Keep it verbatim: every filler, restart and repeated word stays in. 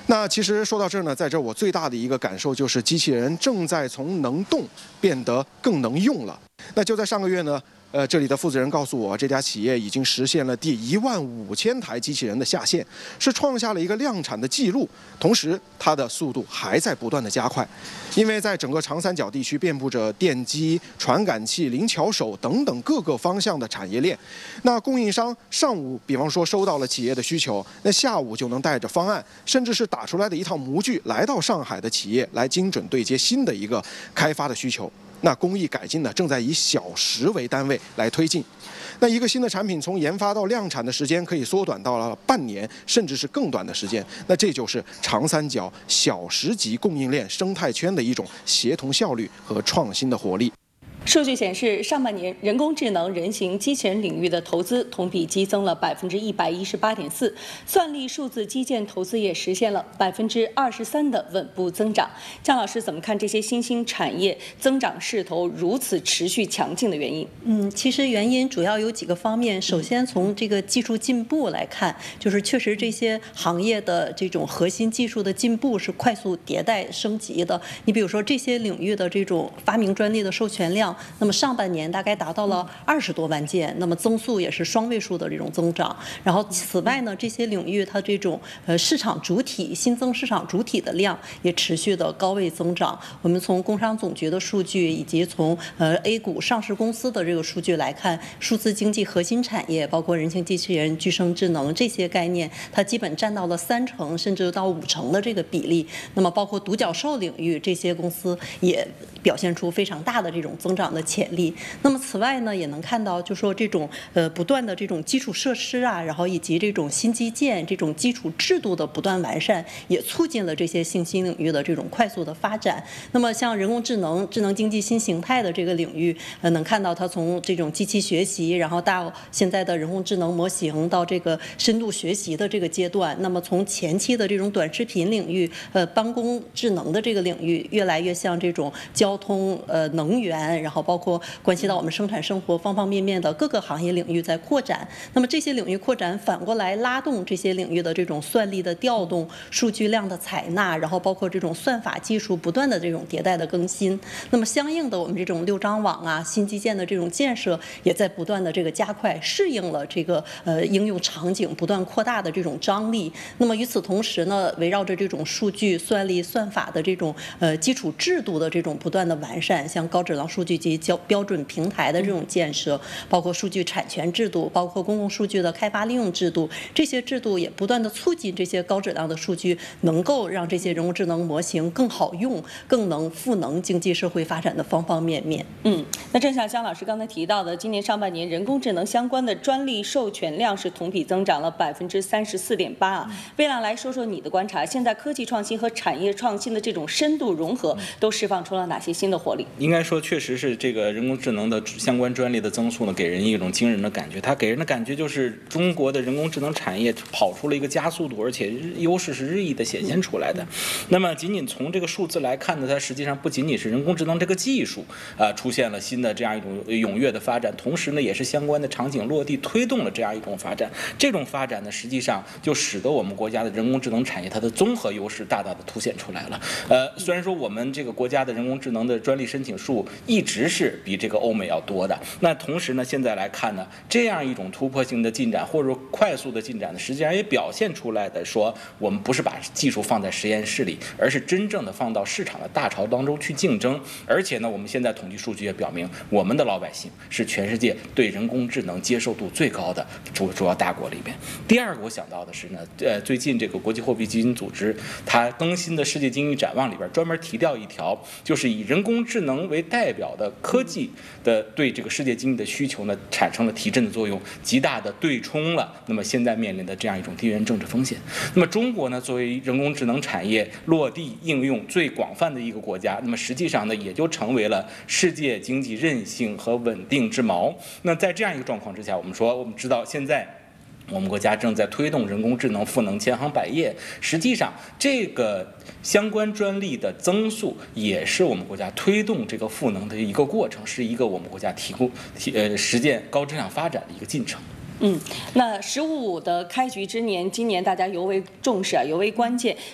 那其实说到这儿呢，在这儿我最大的一个感受就是，机器人正在从能动变得更能用了。那就在上个月呢。 呃，这里的负责人告诉我，这家企业已经实现了第一万五千台机器人的下线，是创下了一个量产的记录。同时，它的速度还在不断的加快，因为在整个长三角地区遍布着电机、传感器、灵巧手等等各个方向的产业链。那供应商上午，比方说收到了企业的需求，那下午就能带着方案，甚至是打出来的一套模具，来到上海的企业来精准对接新的一个开发的需求。 那工艺改进呢，正在以小时为单位来推进。那一个新的产品从研发到量产的时间可以缩短到了半年，甚至是更短的时间。那这就是长三角小时级供应链生态圈的一种协同效率和创新的活力。 数据显示，上半年人工智能、人形机器人领域的投资同比激增了百分之一百一十八点四，算力、数字基建投资也实现了百分之二十三的稳步增长。姜老师怎么看这些新兴产业增长势头如此持续强劲的原因？ 嗯，其实原因主要有几个方面。首先从这个技术进步来看，就是确实这些行业的这种核心技术的进步是快速迭代升级的。你比如说这些领域的这种发明专利的授权量。 那么上半年大概达到了二十多万件，那么增速也是双位数的这种增长。然后此外呢，这些领域它这种呃市场主体新增市场主体的量也持续的高位增长。我们从工商总局的数据以及从呃 A 股上市公司的这个数据来看，数字经济核心产业包括人形机器人、具生智能这些概念，它基本占到了三成甚至到五成的这个比例。那么包括独角兽领域这些公司也表现出非常大的这种增长 的潜力。那么此外呢，也能看到，就说这种呃不断的这种基础设施啊，然后以及这种新基建、这种基础制度的不断完善，也促进了这些新兴领域的这种快速的发展。那么像人工智能、智能经济新形态的这个领域，呃，能看到它从这种机器学习，然后到现在的人工智能模型，到这个深度学习的这个阶段。那么从前期的这种短视频领域，呃，办公智能的这个领域，越来越像这种交通、呃，能源，然后 包括关系到我们生产生活方方面面的各个行业领域在扩展，那么这些领域扩展反过来拉动这些领域的这种算力的调动、数据量的采纳，然后包括这种算法技术不断的这种迭代的更新。那么相应的，我们这种六张网啊、新基建的这种建设也在不断的这个加快，适应了这个呃应用场景不断扩大的这种张力。那么与此同时呢，围绕着这种数据、算力、算法的这种呃基础制度的这种不断的完善，像高质量数据及交标准平台的这种建设，包括数据产权制度，包括公共数据的开发利用制度，这些制度也不断的促进这些高质量的数据能够让这些人工智能模型更好用，更能赋能经济社会发展的方方面面。 嗯，那正像姜老师刚才提到的，今年上半年人工智能相关的专利授权量是同比增长了百分之三十四点八啊。魏亮来说说你的观察，现在科技创新和产业创新的这种深度融合，都释放出了哪些新的活力？ 应该说，确实是这个人工智能的相关专利的增速呢，给人一种惊人的感觉。它给人的感觉就是中国的人工智能产业跑出了一个加速度，而且优势是日益的显现出来的。那么，仅仅从这个数字来看呢，它实际上不仅仅是人工智能这个技术啊、呃、出现了新的这样一种踊跃的发展，同时呢，也是相关的场景落地推动了这样一种发展。这种发展呢，实际上就使得我们国家的人工智能产业它的综合优势大大的凸显出来了。呃，虽然说我们这个国家的人工智能的专利申请数一直是比这个欧美要多的，那同时呢，现在来看呢，这样一种突破性的进展或者说快速的进展呢，实际上也表现出来的说，我们不是把技术放在实验室里，而是真正的放到市场的大潮当中去竞争。而且呢，我们现在统计数据也表明，我们的老百姓是全世界对人工智能接受度最高的主主要大国里边。第二个我想到的是呢，呃，最近这个国际货币基金组织它更新的世界经济展望里边专门提到一条，就是以人工智能为代表的科技的对这个世界经济的需求呢，产生了提振的作用，极大的对冲了那么现在面临的这样一种地缘政治风险。那么中国呢，作为人工智能产业落地应用最广泛的一个国家，那么实际上呢，也就成为了世界经济韧性和稳定之锚。那在这样一个状况之下，我们说，我们知道现在我们国家正在推动人工智能赋能千行百业，实际上这个相关专利的增速也是我们国家推动这个赋能的一个过程，是一个我们国家提供提呃实践高质量发展的一个进程。 嗯，那“十五五”的开局之年，今年大家尤为重视啊，尤为关键。